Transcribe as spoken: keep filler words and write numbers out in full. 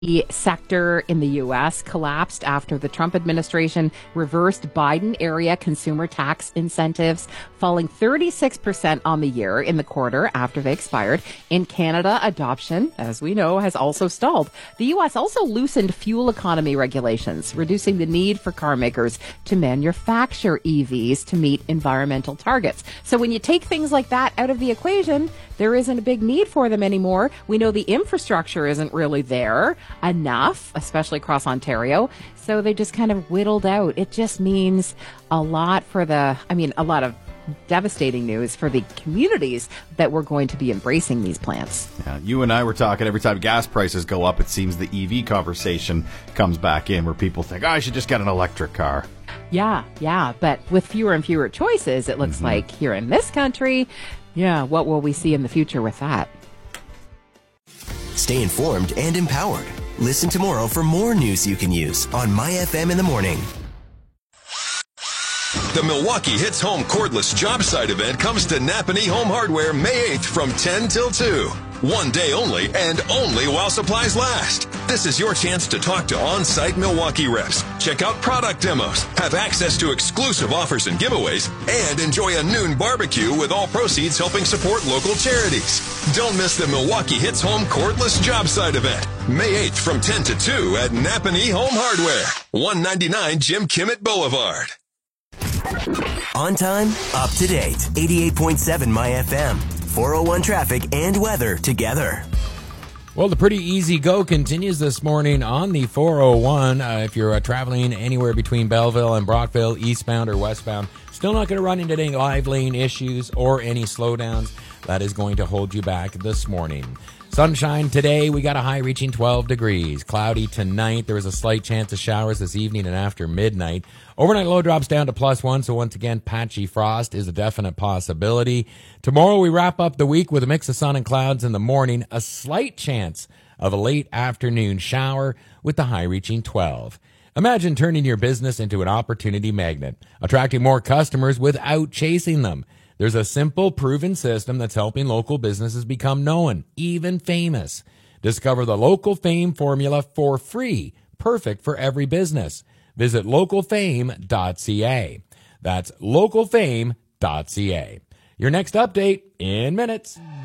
The sector in the U S collapsed after the Trump administration reversed Biden-era consumer tax incentives, falling thirty-six percent on the year in the quarter after they expired. In Canada, adoption, as we know, has also stalled. The U S also loosened fuel economy regulations, reducing the need for car makers to manufacture E Vs to meet environmental targets. So when you take things like that out of the equation, there isn't a big need for them anymore. We know the infrastructure isn't really there enough, especially across Ontario. So they just kind of whittled out. It just means a lot for the, I mean, a lot of devastating news for the communities that we're going to be embracing these plants. Yeah, you and I were talking every time gas prices go up, it seems the E V conversation comes back in where people think, oh, I should just get an electric car. Yeah, yeah. But with fewer and fewer choices, it looks mm-hmm. like here in this country, yeah, what will we see in the future with that? Stay informed and empowered. Listen tomorrow for more news you can use on My F M in the morning. The Milwaukee Hits Home Cordless Job Site event comes to Napanee Home Hardware May eighth from ten till two. One day only and only while supplies last. This is your chance to talk to on-site Milwaukee reps, check out product demos, have access to exclusive offers and giveaways, and enjoy a noon barbecue with all proceeds helping support local charities. Don't miss the Milwaukee Hits Home Cordless Job Site event, May eighth from ten to two at Napanee Home Hardware, one ninety-nine Jim Kimmett Boulevard. On time, up to date. eighty-eight point seven My F M. four oh one traffic and weather together. Well, the pretty easy go continues this morning on the four oh one. Uh, if you're uh, traveling anywhere between Belleville and Brockville, eastbound or westbound, still not going to run into any live lane issues or any slowdowns. That is going to hold you back this morning. Sunshine today, we got a high reaching twelve degrees. Cloudy tonight. There is a slight chance of showers this evening and after midnight. Overnight low drops down to plus one, so once again, patchy frost is a definite possibility. Tomorrow we wrap up the week with a mix of sun and clouds in the morning. A slight chance of a late afternoon shower with the high reaching twelve. Imagine turning your business into an opportunity magnet, attracting more customers without chasing them. There's a simple, proven system that's helping local businesses become known, even famous. Discover the Local Fame formula for free, perfect for every business. Visit local fame dot c a. That's local fame dot c a. Your next update in minutes.